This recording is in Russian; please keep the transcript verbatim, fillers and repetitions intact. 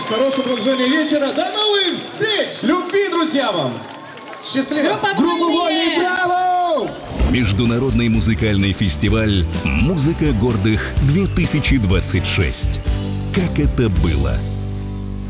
Хорошего продолжения вечера. До новых встреч! Любви, друзья, вам! Счастливо! Группа «Воли и браво!» Международный музыкальный фестиваль «Музыка гордых-две тысячи двадцать шесть». Как это было?